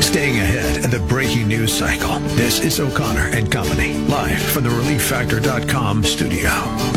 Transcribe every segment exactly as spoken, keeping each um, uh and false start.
Staying ahead of the breaking news cycle. This is O'Connor and Company, live from the relief factor dot com studio.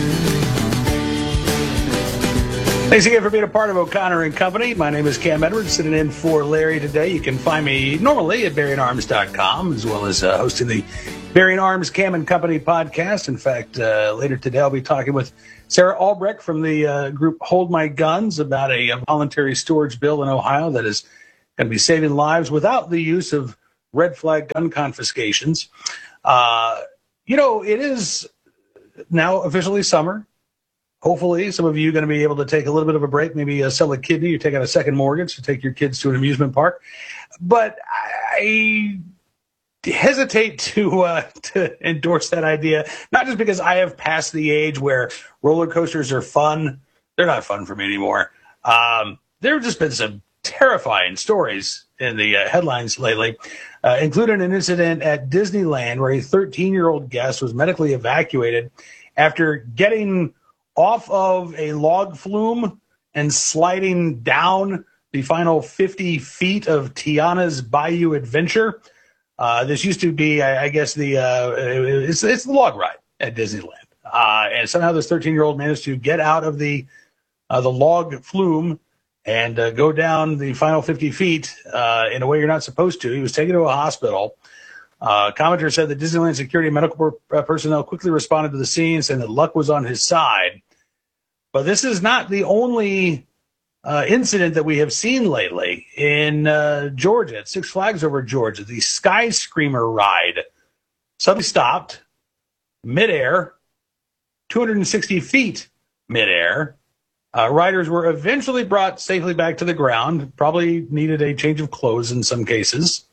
Thanks again for being a part of O'Connor and Company. My name is Cam Edwards, sitting in for Larry today. You can find me normally at Berrien Arms dot com, as well as uh, hosting the Berrien Arms Cam and Company podcast. In fact, uh, later today I'll be talking with Sarah Albrecht from the uh, group Hold My Guns about a, a voluntary storage bill in Ohio that is going to be saving lives without the use of red flag gun confiscations. Uh, you know, it is now officially summer. Hopefully, some of you are going to be able to take a little bit of a break, maybe uh, sell a kidney or take out a second mortgage to take your kids to an amusement park. But I hesitate to uh, to endorse that idea, not just because I have passed the age where roller coasters are fun. They're not fun for me anymore. Um, there have just been some terrifying stories in the uh, headlines lately, uh, including an incident at Disneyland where a thirteen-year-old guest was medically evacuated after getting off of a log flume and sliding down the final fifty feet of Tiana's Bayou Adventure. Uh, this used to be, I, I guess, the uh, it's, it's the log ride at Disneyland. Uh, and somehow this thirteen-year-old managed to get out of the uh, the log flume and uh, go down the final fifty feet uh, in a way you're not supposed to. He was taken to a hospital. Uh, commenter said that Disneyland security and medical per- personnel quickly responded to the scene, saying that luck was on his side. But this is not the only uh, incident that we have seen lately. In uh, Georgia, at Six Flags Over Georgia, the Sky Screamer ride suddenly stopped midair, two hundred sixty feet midair. Uh, riders were eventually brought safely back to the ground, probably needed a change of clothes in some cases.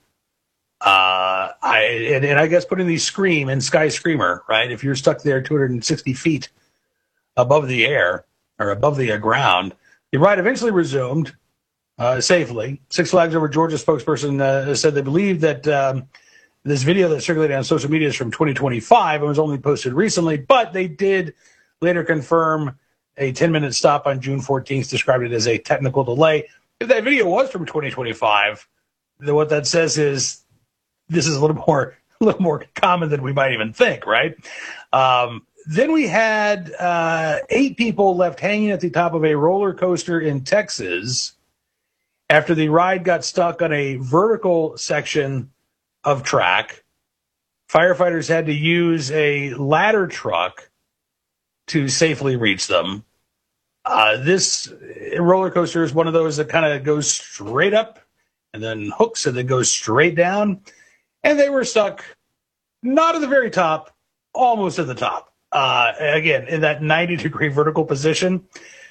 Uh, I and, and I guess putting the scream in Sky Screamer, right? If you're stuck there two hundred sixty feet above the air or above the uh, ground, the ride eventually resumed uh, safely. Six Flags Over Georgia spokesperson uh, said they believe that um, this video that circulated on social media is from twenty twenty-five and was only posted recently, but they did later confirm a ten-minute stop on June fourteenth, described it as a technical delay. If that video was from twenty twenty-five, then what that says is this is a little more a little more common than we might even think, right? Um, then we had uh, eight people left hanging at the top of a roller coaster in Texas after the ride got stuck on a vertical section of track. Firefighters had to use a ladder truck to safely reach them. Uh, this roller coaster is one of those that kind of goes straight up and then hooks and then goes straight down. And they were stuck not at the very top, almost at the top. Uh, again, in that ninety degree vertical position.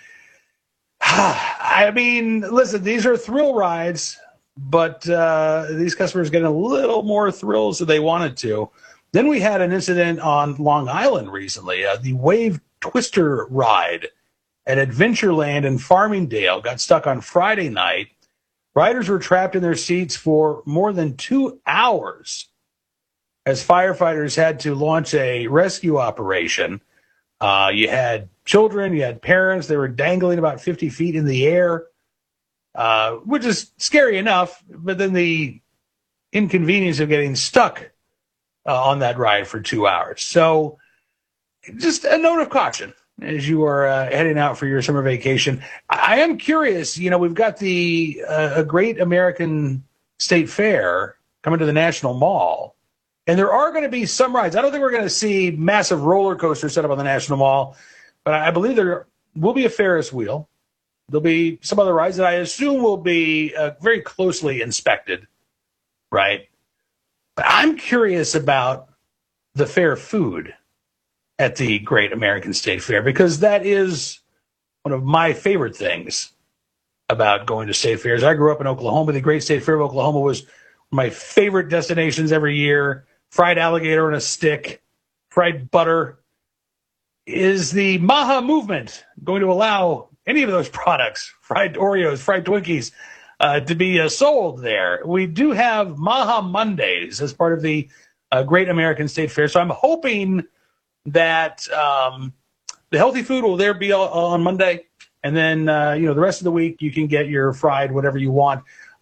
I mean, listen, these are thrill rides, but uh, these customers get a little more thrills than they wanted to. Then we had an incident on Long Island recently. Uh, the Wave Twister ride at Adventureland in Farmingdale got stuck on Friday night. Riders were trapped in their seats for more than two hours as firefighters had to launch a rescue operation. Uh, you had children, you had parents. They were dangling about fifty feet in the air, uh, which is scary enough. But then the inconvenience of getting stuck uh, on that ride for two hours. So just a note of caution as you are uh, heading out for your summer vacation. I, I am curious, you know, we've got the uh, a Great American State Fair coming to the National Mall, and there are going to be some rides. I don't think we're going to see massive roller coasters set up on the National Mall, but I believe there will be a Ferris wheel. There'll be some other rides that I assume will be uh, very closely inspected, right? But I'm curious about the fair food at the Great American State Fair, because that is one of my favorite things about going to state fairs. I grew up in Oklahoma. The Great State Fair of Oklahoma was my favorite destinations every year. Fried alligator on a stick, fried butter. Is the MAHA movement going to allow any of those products, fried Oreos, fried Twinkies, uh, to be uh, sold there? We do have MAHA Mondays as part of the uh, Great American State Fair. So I'm hoping that um, the healthy food will there be on Monday. And then, uh, you know, the rest of the week you can get your fried whatever you want. Uh,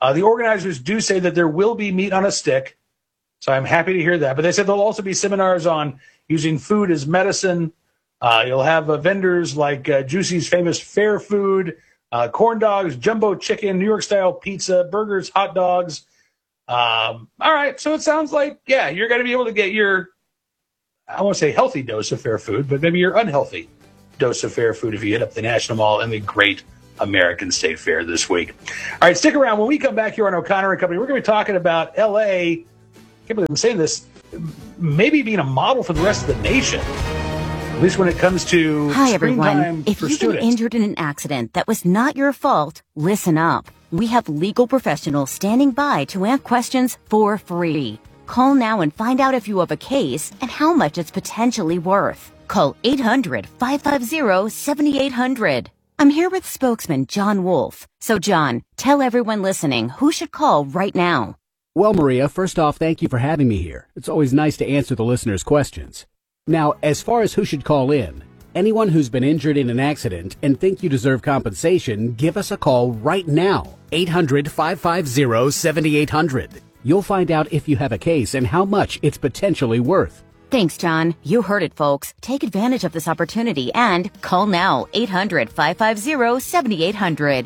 Uh, the organizers do say that there will be meat on a stick, so I'm happy to hear that. But they said there'll also be seminars on using food as medicine. Uh, you'll have uh, vendors like uh, Juicy's famous Fair Food, uh, corn dogs, jumbo chicken, New York-style pizza, burgers, hot dogs. Um, all right, so it sounds like, yeah, you're going to be able to get your, I won't say healthy dose of Fair Food, but maybe your unhealthy dose of Fair Food if you hit up the National Mall and the Great American State Fair this week. All right, stick around. When we come back here on O'Connor and Company, we're going to be talking about L A, I can't believe I'm saying this, maybe being a model for the rest of the nation, at least when it comes to Hi, screen everyone. time If for you've students. been injured in an accident that was not your fault, listen up. We have legal professionals standing by to answer questions for free. Call now and find out if you have a case and how much it's potentially worth. Call eight hundred, five five zero, seven eight zero zero. I'm here with spokesman John Wolf. So, John, tell everyone listening who should call right now. Well, Maria, first off, thank you for having me here. It's always nice to answer the listeners' questions. Now, as far as who should call in, anyone who's been injured in an accident and think you deserve compensation, give us a call right now. eight hundred, five five zero, seven eight zero zero. You'll find out if you have a case and how much it's potentially worth. Thanks, John. You heard it, folks. Take advantage of this opportunity and call now. eight hundred, five five zero, seven eight zero zero.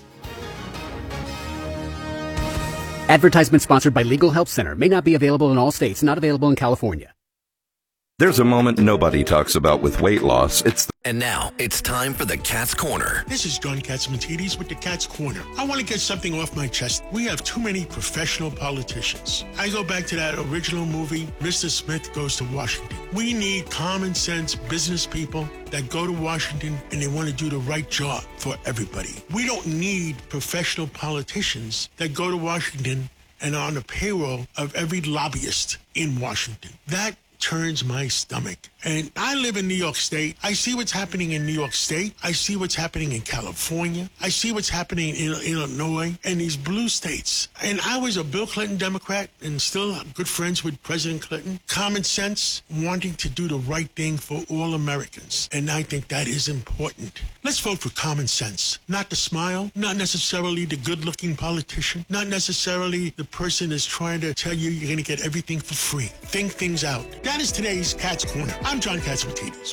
Advertisement sponsored by Legal Help Center. May not be available in all states. Not available in California. There's a moment nobody talks about with weight loss. It's the And now it's time for the Cat's Corner. This is John Katsimatidis with the Cat's Corner. I want to get something off my chest. We have too many professional politicians. I go back to that original movie, Mister Smith Goes to Washington. We need common sense business people that go to Washington and they want to do the right job for everybody. We don't need professional politicians that go to Washington and are on the payroll of every lobbyist in Washington. That turns my stomach. And I live in New York State. I see what's happening in New York State. I see what's happening in California. I see what's happening in Illinois and these blue states. And I was a Bill Clinton Democrat and still good friends with President Clinton. Common sense, wanting to do the right thing for all Americans. And I think that is important. Let's vote for common sense. Not the smile, not necessarily the good-looking politician, not necessarily the person that's trying to tell you you're going to get everything for free. Think things out. That is today's Cat's Corner. I'm John Katsimatidis.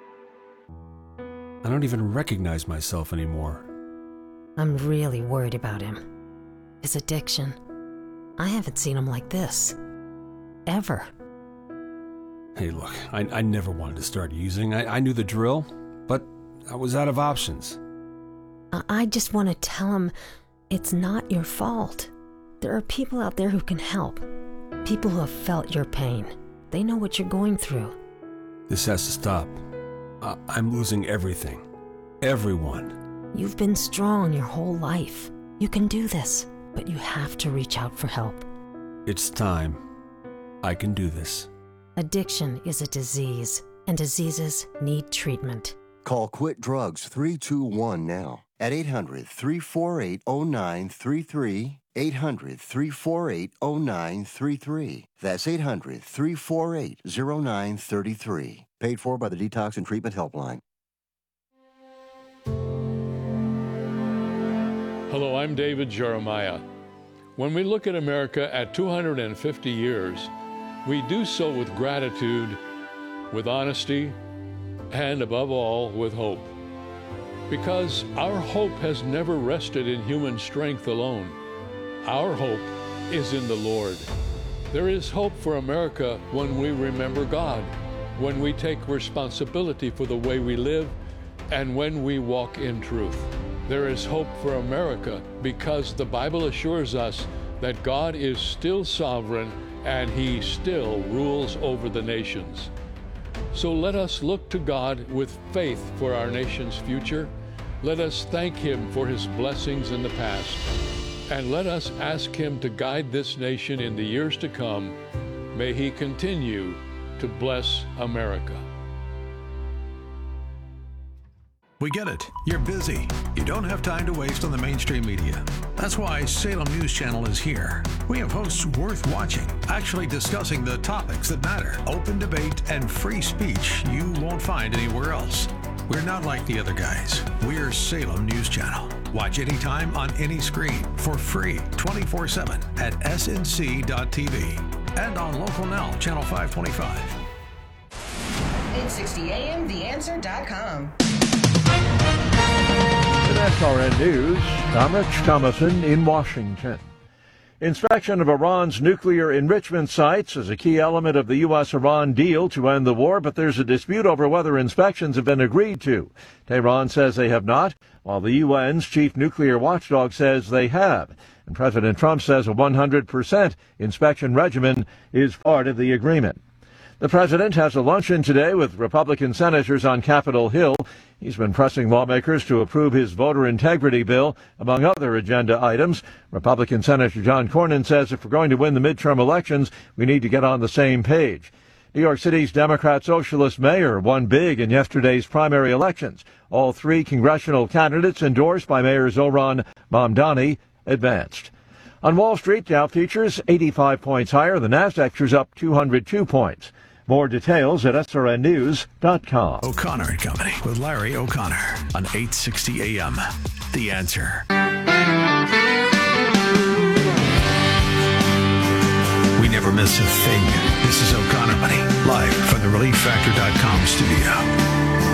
I don't even recognize myself anymore. I'm really worried about him. His addiction. I haven't seen him like this. Ever. Hey, look, I, I never wanted to start using. I, I knew the drill, but I was out of options. I, I just want to tell him it's not your fault. There are people out there who can help. People who have felt your pain. They know what you're going through. This has to stop. I, I'm losing everything. Everyone. You've been strong your whole life. You can do this, but you have to reach out for help. It's time. I can do this. Addiction is a disease, and diseases need treatment. Call Quit Drugs three two one now at eight hundred, three four eight, oh nine three three. eight hundred, three four eight, oh nine three three. That's eight hundred, three four eight, oh nine three three. Paid for by the Detox and Treatment Helpline. Hello, I'm David Jeremiah. When we look at America at two hundred fifty years, we do so with gratitude, with honesty, and above all, with hope. Because our hope has never rested in human strength alone. Our hope is in the Lord. There is hope for America when we remember God, when we take responsibility for the way we live, and when we walk in truth. There is hope for America because the Bible assures us that God is still sovereign and He still rules over the nations. So let us look to God with faith for our nation's future. Let us thank Him for His blessings in the past. And let us ask Him to guide this nation in the years to come. May He continue to bless America. We get it. You're busy. You don't have time to waste on the mainstream media. That's why Salem News Channel is here. We have hosts worth watching, actually discussing the topics that matter. Open debate and free speech you won't find anywhere else. We're not like the other guys. We're Salem News Channel. Watch anytime on any screen for free twenty-four seven at S N C dot T V and on Local Now, Channel five twenty-five. eight sixty A M the answer dot com. With S R N News, I'm Rich Thomason in Washington. Inspection of Iran's nuclear enrichment sites is a key element of the U S Iran deal to end the war, but there's a dispute over whether inspections have been agreed to. Tehran says they have not, while the U N's chief nuclear watchdog says they have. And President Trump says a one hundred percent inspection regimen is part of the agreement. The president has a luncheon today with Republican senators on Capitol Hill. He's been pressing lawmakers to approve his voter integrity bill, among other agenda items. Republican Senator John Cornyn says if we're going to win the midterm elections, we need to get on the same page. New York City's Democrat Socialist mayor won big in yesterday's primary elections. All three congressional candidates endorsed by Mayor Zohran Mamdani advanced. On Wall Street, Dow futures eighty-five points higher. The Nasdaq futures up two hundred two points. More details at S R N news dot com. O'Connor and Company with Larry O'Connor on eight sixty A M. The Answer. We never miss a thing. This is O'Connor Money, live from the relief factor dot com studio.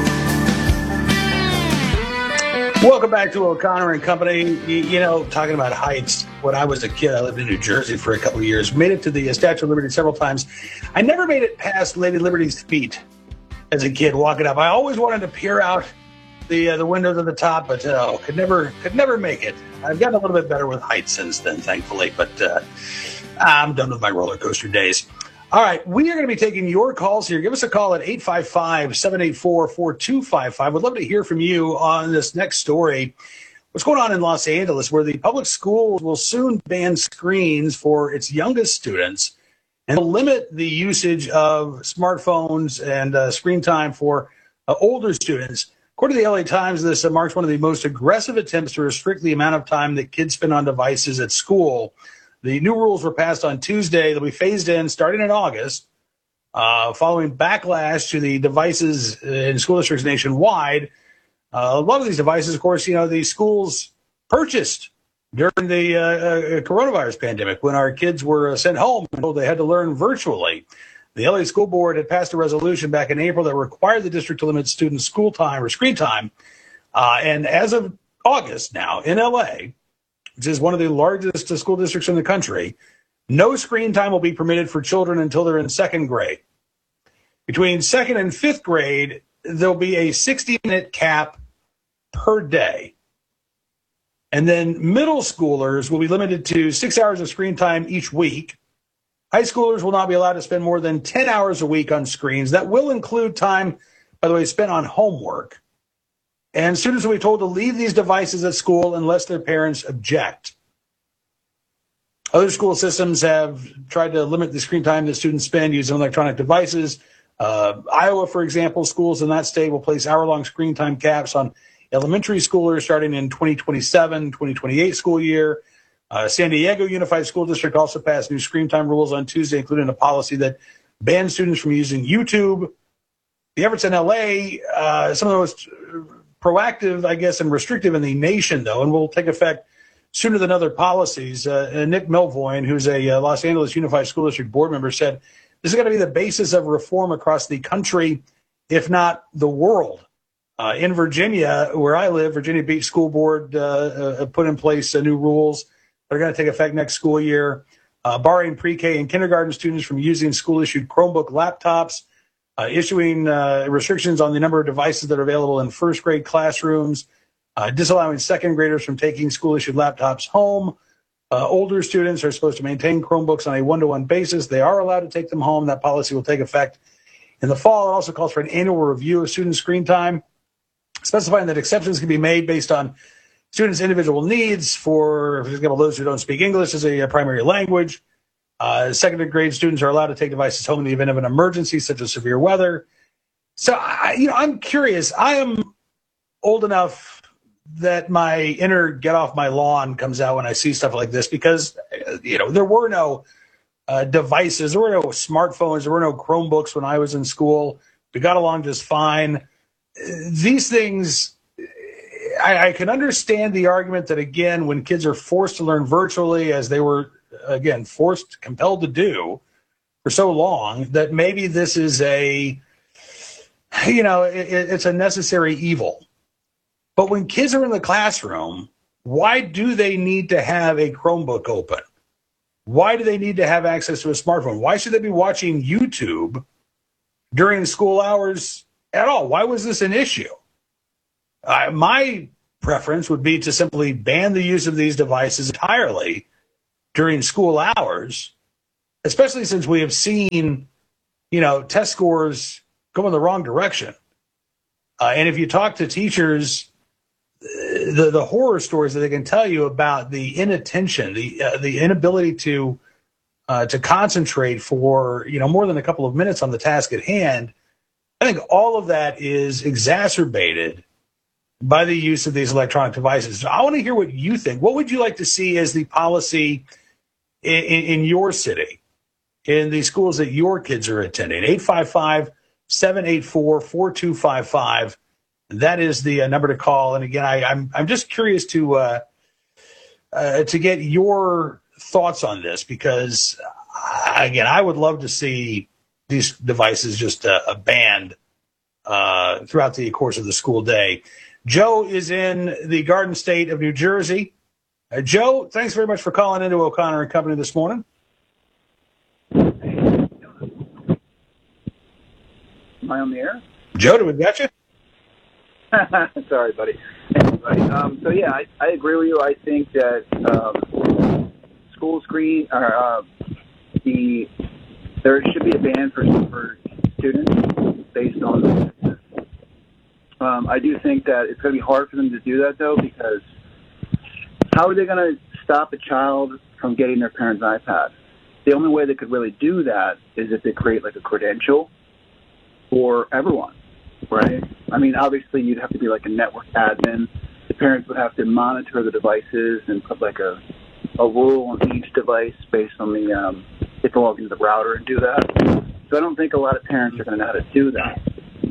Welcome back to O'Connor and Company. You, you know, talking about heights, when I was a kid, I lived in New Jersey for a couple of years, made it to the Statue of Liberty several times. I never made it past Lady Liberty's feet as a kid walking up. I always wanted to peer out the uh, the windows at the top, but uh, could never could never make it. I've gotten a little bit better with heights since then, thankfully, but uh, I'm done with my roller coaster days. All right, we are going to be taking your calls here. Give us a call at eight five five, seven eight four, four two five five. We'd love to hear from you on this next story. What's going on in Los Angeles, where the public schools will soon ban screens for its youngest students and limit the usage of smartphones and uh, screen time for uh, older students. According to the L A Times, this uh, marks one of the most aggressive attempts to restrict the amount of time that kids spend on devices at school. The new rules were passed on Tuesday. They'll be phased in starting in August, uh, following backlash to the devices in school districts nationwide. Uh, a lot of these devices, of course, you know, the schools purchased during the uh, uh, coronavirus pandemic when our kids were uh, sent home and told they had to learn virtually. The L A School Board had passed a resolution back in April that required the district to limit student school time or screen time. Uh, and as of August now in L A, which is one of the largest school districts in the country, no screen time will be permitted for children until they're in second grade. Between second and fifth grade, there'll be a sixty-minute cap per day. And then middle schoolers will be limited to six hours of screen time each week. High schoolers will not be allowed to spend more than ten hours a week on screens. That will include time, by the way, spent on homework. And students will be told to leave these devices at school unless their parents object. Other school systems have tried to limit the screen time that students spend using electronic devices. Uh, Iowa, for example, schools in that state will place hour-long screen time caps on elementary schoolers starting in twenty twenty-seven, twenty twenty-eight school year. Uh, San Diego Unified School District also passed new screen time rules on Tuesday, including a policy that bans students from using YouTube. The efforts in L A, uh, some of the most proactive, I guess, and restrictive in the nation, though, and will take effect sooner than other policies. Uh, Nick Melvoin, who's a uh, Los Angeles Unified School District board member, said this is going to be the basis of reform across the country, if not the world. Uh, in Virginia, where I live, Virginia Beach School Board uh, uh, put in place uh, new rules that are going to take effect next school year, uh, barring pre-K and kindergarten students from using school-issued Chromebook laptops, Uh, issuing uh, restrictions on the number of devices that are available in first grade classrooms, uh, disallowing second graders from taking school-issued laptops home. Uh, older students are supposed to maintain Chromebooks on a one-to-one basis. They are allowed to take them home. That policy will take effect in the fall. It also calls for an annual review of student screen time, specifying that exceptions can be made based on students' individual needs for, for example, those who don't speak English as a, a primary language. Uh, second grade students are allowed to take devices home in the event of an emergency, such as severe weather. So, I, you know, I'm curious. I am old enough that my inner get off my lawn comes out when I see stuff like this because, you know, there were no uh, devices. There were no smartphones. There were no Chromebooks when I was in school. We got along just fine. These things, I, I can understand the argument that, again, when kids are forced to learn virtually, as they were, again, forced, compelled to do for so long, that maybe this is a, you know, it, it's a necessary evil. But when kids are in the classroom, why do they need to have a Chromebook open? Why do they need to have access to a smartphone? Why should they be watching YouTube during school hours at all? Why was this an issue? Uh, my preference would be to simply ban the use of these devices entirely during school hours, especially since we have seen, you know, test scores go in the wrong direction. Uh, and if you talk to teachers, the the horror stories that they can tell you about the inattention, the uh, the inability to uh, to concentrate for, you know, more than a couple of minutes on the task at hand, I think all of that is exacerbated by the use of these electronic devices. So I want to hear what you think. What would you like to see as the policy in, in, in your city, in the schools that your kids are attending? eight five five, seven eight four, four two five five. That is the uh, number to call. And again, I, I'm I'm just curious to uh, uh, to get your thoughts on this, because uh, again, I would love to see these devices just uh, banned uh, throughout the course of the school day. Joe is in the Garden State of New Jersey. Uh, Joe, thanks very much for calling into O'Connor and Company this morning. Am I on the air? Joe, do we got you? Sorry, buddy. Anyway, um, so yeah, I, I agree with you. I think that um, school screen, or uh, the there should be a ban for, for students based on. Um, I do think that it's going to be hard for them to do that, though, because how are they going to stop a child from getting their parents' iPad? The only way they could really do that is if they create like a credential for everyone, right? I mean, obviously you'd have to be like a network admin. The parents would have to monitor the devices and put like a, a rule on each device based on the, um, if they log into the router and do that. So I don't think a lot of parents are going to know how to do that.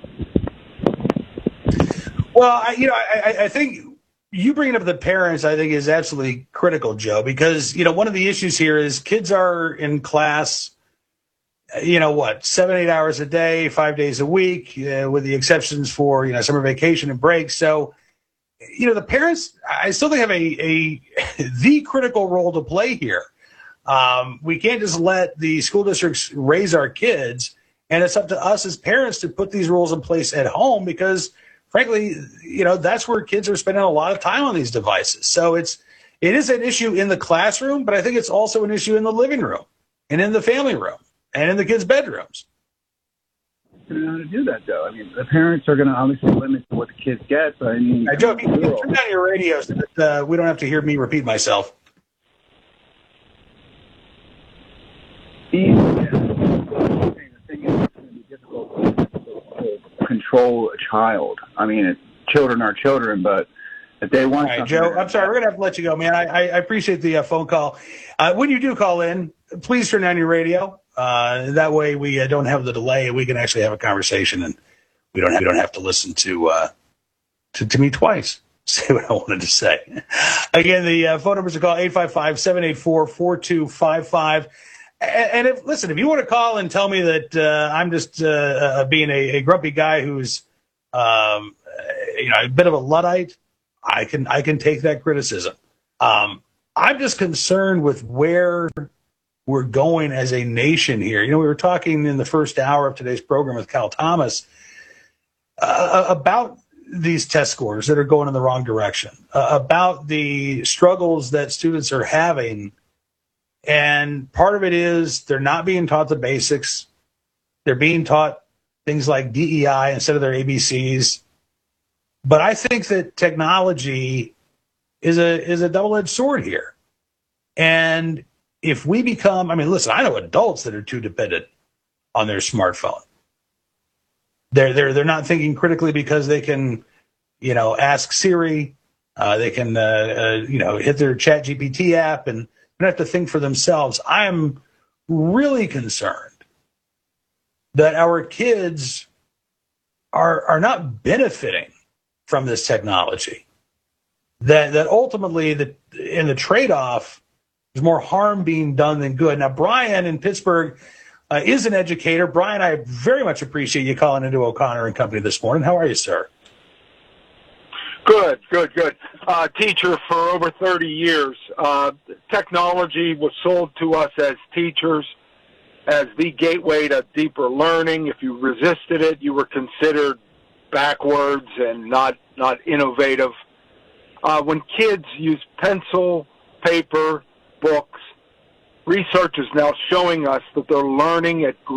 Well, I, you know, I, I think you bringing up the parents, I think, is absolutely critical, Joe, because, you know, one of the issues here is kids are in class, you know, what, seven, eight hours a day, five days a week, uh, with the exceptions for, you know, summer vacation and breaks. So, you know, the parents, I still think have a, a the critical role to play here. Um, we can't just let the school districts raise our kids, and it's up to us as parents to put these rules in place at home, because frankly, you know, that's where kids are spending a lot of time on these devices. So it's, it is an issue in the classroom, but I think it's also an issue in the living room and in the family room and in the kids' bedrooms. I don't know how to do that, though. I mean, the parents are going to obviously limit what the kids get, but I mean... Hey, Joe, if you can turn down your radio so that uh, we don't have to hear me repeat myself. Yeah. The thing is, it's going to be difficult to control a child. I mean, it, children are children, but if they want... All right, Joe, I'm sorry, we're going to have to let you go, man. I, I, I appreciate the uh, phone call. Uh, when you do call in, please turn down your radio. Uh, that way we uh, don't have the delay, and we can actually have a conversation, and we don't have, we don't have to listen to, uh, to, to me twice. Say what I wanted to say. Again, the uh, phone numbers to call eight five five, seven eight four, four two five five. And, and if, listen, if you want to call and tell me that uh, I'm just uh, uh, being a, a grumpy guy who's, um, you know, a bit of a Luddite, I can I can take that criticism. Um, I'm just concerned with where we're going as a nation here. You know, we were talking in the first hour of today's program with Cal Thomas uh, about these test scores that are going in the wrong direction, uh, about the struggles that students are having. And part of it is they're not being taught the basics. They're being taught things like D E I instead of their A B Cs. But I think that technology is a is a double-edged sword here. And if we become, I mean, listen, I know adults that are too dependent on their smartphone. They're they're they're not thinking critically because they can, you know, ask Siri, uh, they can, uh, uh, you know, hit their Chat G P T app and don't have to think for themselves. I am really concerned that our kids are are not benefiting from this technology. that that ultimately the in the trade-off, there's more harm being done than good. Now, Brian in Pittsburgh uh, is an educator. Brian, I very much appreciate you calling into O'Connor and Company this morning. How are you, sir? Good, good, good. Uh, teacher for over thirty years. Uh, technology was sold to us as teachers as the gateway to deeper learning. If you resisted it, you were considered backwards and not, not innovative. Uh, when kids use pencil, paper, books, research is now showing us that they're learning at